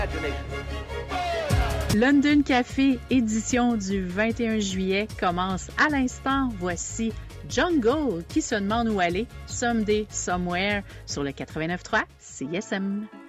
London Café, édition du 21 juillet, commence à l'instant. Voici Jungle qui se demande où aller. Someday, Somewhere, sur le 89.3 CISM.